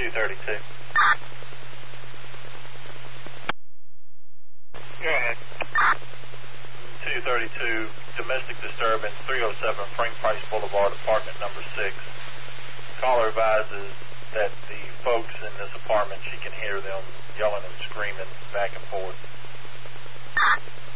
232. Go ahead. 232, domestic disturbance, 307 Frank Price Boulevard, apartment number 6. Caller advises that the folks in this apartment, she can hear them yelling and screaming back and forth.